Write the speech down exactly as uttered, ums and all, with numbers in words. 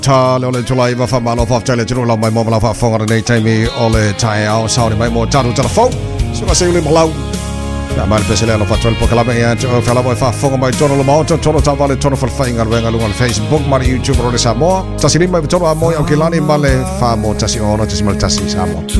Ta le ole tulai va fa malo fa tele tulu la mai mo la fa fonga nei taimi ole tai au sa ni mai mo tatu telefon so ka se uli malau na mal pesele lo fa tol po kala me to fa la fa fonga mai tono lo mo tono ta vale tono fa fainga venga lu on Facebook mari YouTube ro le sa mo ta si mai tono mo au kilani male fa mo ta si ono ta si mal ta si sa mo